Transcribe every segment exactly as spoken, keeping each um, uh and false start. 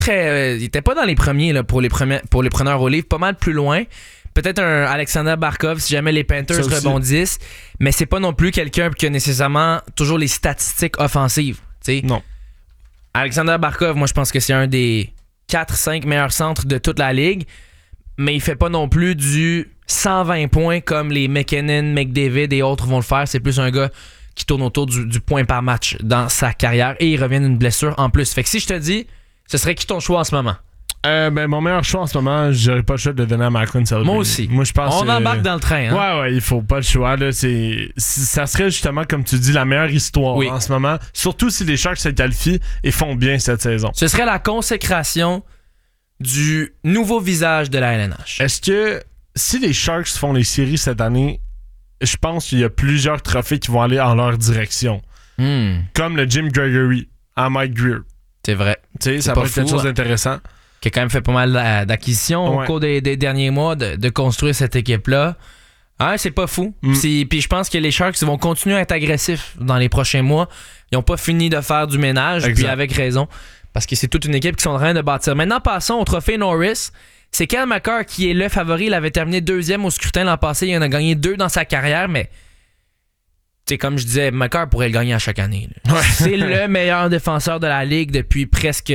très, euh, il était pas dans les premiers là, pour, les premiers, pour les preneurs au livre, pas mal plus loin. Peut-être un Alexander Barkov si jamais les Panthers rebondissent, mais c'est pas non plus quelqu'un qui a nécessairement toujours les statistiques offensives. T'sais. Non. Alexander Barkov, moi je pense que c'est un des quatre cinq meilleurs centres de toute la ligue, mais il fait pas non plus du cent vingt points comme les McKinnon, McDavid et autres vont le faire. C'est plus un gars qui tourne autour du, du point par match dans sa carrière et il revient d'une blessure en plus. Fait que si je te dis, ce serait qui ton choix en ce moment? Euh, ben, mon meilleur choix en ce moment, j'aurais pas le choix de le donner à Macklin Selby. Moi aussi. Moi, je pense On que... embarque dans le train. Hein? Ouais, ouais, il faut pas le choix. Là. C'est... Ça serait justement, comme tu dis, la meilleure histoire oui. en ce moment. Surtout si les Sharks se qualifient et font bien cette saison. Ce serait la consécration du nouveau visage de la L N H. Est-ce que si les Sharks font les séries cette année, je pense qu'il y a plusieurs trophées qui vont aller en leur direction. Mm. Comme le Jim Gregory à Mike Greer. C'est vrai. Tu sais, ça va être quelque chose d'intéressant. Qui a quand même fait pas mal d'acquisitions ouais. au cours des, des derniers mois de, de construire cette équipe-là. Ah, c'est pas fou. Mm. Puis je pense que les Sharks vont continuer à être agressifs dans les prochains mois. Ils n'ont pas fini de faire du ménage, exact. Puis avec raison. Parce que c'est toute une équipe qui sont en train de bâtir. Maintenant, passons au trophée Norris. C'est Cale Makar qui est le favori. Il avait terminé deuxième au scrutin l'an passé. Il en a gagné deux dans sa carrière, mais c'est comme je disais, Makar pourrait le gagner à chaque année. Ouais. C'est le meilleur défenseur de la Ligue depuis presque...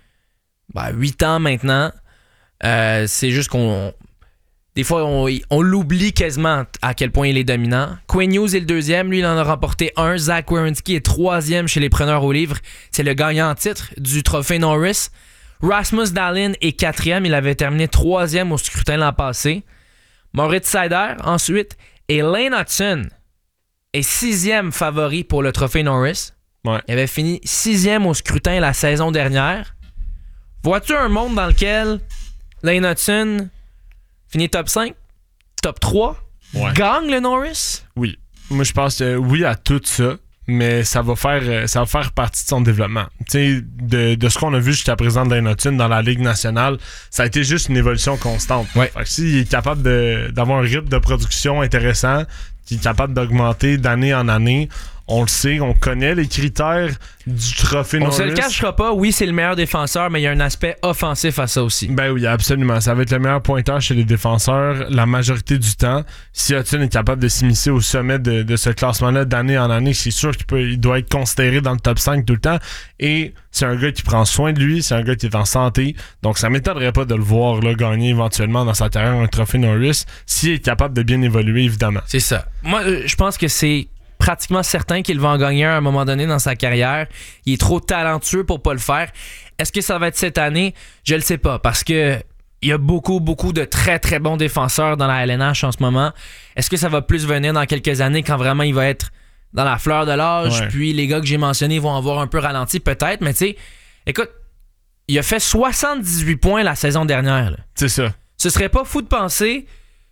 Ben, huit ans maintenant. Euh, c'est juste qu'on... Des fois, on, on l'oublie quasiment à quel point il est dominant. Quinn Hughes est le deuxième. Lui, il en a remporté un. Zach Werenski est troisième chez les preneurs au livre. C'est le gagnant en titre du trophée Norris. Rasmus Dahlin est quatrième. Il avait terminé troisième au scrutin l'an passé. Moritz Seider, ensuite. Et Lane Hutson est sixième favori pour le trophée Norris. Ouais. Il avait fini sixième au scrutin la saison dernière. Vois-tu un monde dans lequel Lane Hutson finit top cinq, top trois, ouais. gagne le Norris? Oui. Moi, je pense que oui à tout ça, mais ça va faire, ça va faire partie de son développement. Tu sais, de, de ce qu'on a vu jusqu'à présent de Lane Hutson dans la Ligue nationale, ça a été juste une évolution constante. Ouais. Fait que s'il est capable de, d'avoir un rythme de production intéressant, qu'il est capable d'augmenter d'année en année, on le sait, on connaît les critères du trophée Norris. On se le cachera pas, oui, c'est le meilleur défenseur, mais il y a un aspect offensif à ça aussi. Ben oui, absolument. Ça va être le meilleur pointeur chez les défenseurs la majorité du temps. Si Hutson est capable de s'immiscer au sommet de, de ce classement-là d'année en année, c'est sûr qu'il peut, il doit être considéré dans le top cinq tout le temps. Et c'est un gars qui prend soin de lui, c'est un gars qui est en santé. Donc ça m'étonnerait pas de le voir là, gagner éventuellement dans sa carrière un trophée Norris s'il est capable de bien évoluer, évidemment. C'est ça. Moi, je pense que c'est pratiquement certain qu'il va en gagner un à un moment donné dans sa carrière. Il est trop talentueux pour pas le faire. Est-ce que ça va être cette année? Je le sais pas, parce que il y a beaucoup, beaucoup de très, très bons défenseurs dans la L N H en ce moment. Est-ce que ça va plus venir dans quelques années quand vraiment il va être dans la fleur de l'âge, ouais. puis les gars que j'ai mentionnés vont avoir un peu ralenti, peut-être, mais tu sais, écoute, il a fait soixante-dix-huit points la saison dernière. Là. C'est ça. Ce serait pas fou de penser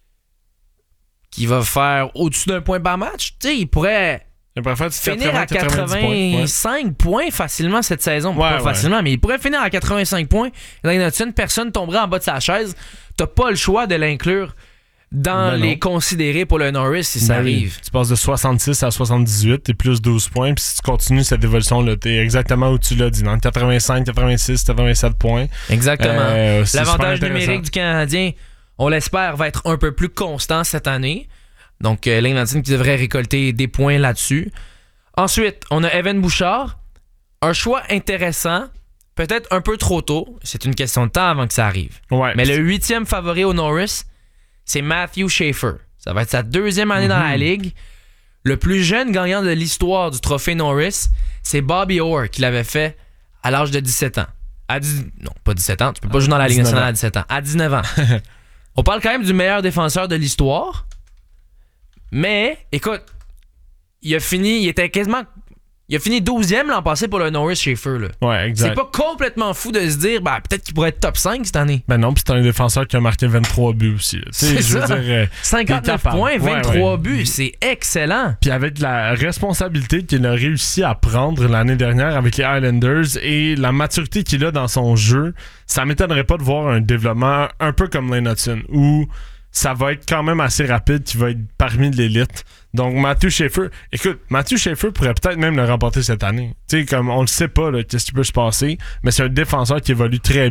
qu'il va faire au-dessus d'un point par match. Tu sais, il pourrait, il pourrait faire finir à quatre-vingt-cinq points, ouais. points facilement cette saison. Ouais, pas ouais. facilement, mais il pourrait finir à quatre-vingt-cinq points. Lane Hutson, personne tomberait en bas de sa chaise. T'as pas le choix de l'inclure dans ben les considérés pour le Norris si ben ça arrive. Tu passes de soixante-six à soixante-dix-huit, t'es plus douze points, puis si tu continues cette évolution-là, t'es exactement où tu l'as dit, dans quatre-vingt-cinq, quatre-vingt-six, quatre-vingt-sept points. Exactement. Euh, L'avantage numérique du Canadien, on l'espère, va être un peu plus constant cette année. Donc, euh, Lane Hutson qui devrait récolter des points là-dessus. Ensuite, on a Evan Bouchard. Un choix intéressant, peut-être un peu trop tôt. C'est une question de temps avant que ça arrive. Ouais, mais le huitième favori au Norris, c'est Matthew Schaefer. Ça va être sa deuxième année mm-hmm. dans la Ligue. Le plus jeune gagnant de l'histoire du trophée Norris, c'est Bobby Orr qui l'avait fait à l'âge de dix-sept ans. À dix... Non, pas dix-sept ans. Tu peux pas jouer dans la Ligue nationale à dix-sept ans. À dix-neuf ans. On parle quand même du meilleur défenseur de l'histoire. Mais, écoute, il a fini, il était quasiment... Il a fini douzième l'an passé pour le Norris Schaefer. Là. Ouais, exact. C'est pas complètement fou de se dire, ben, peut-être qu'il pourrait être top cinq cette année. Ben non, puis c'est un défenseur qui a marqué vingt-trois buts aussi. C'est je ça. Veux dire, euh, cinquante-neuf points, vingt-trois ouais, ouais. buts, c'est excellent. Puis avec la responsabilité qu'il a réussi à prendre l'année dernière avec les Islanders et la maturité qu'il a dans son jeu, ça m'étonnerait pas de voir un développement un peu comme Lane Hutson, où ça va être quand même assez rapide, qui va être parmi l'élite. Donc, Matthew Schaefer, écoute, Matthew Schaefer pourrait peut-être même le remporter cette année. Tu sais, comme on le sait pas, là, qu'est-ce qui peut se passer, mais c'est un défenseur qui évolue très bien.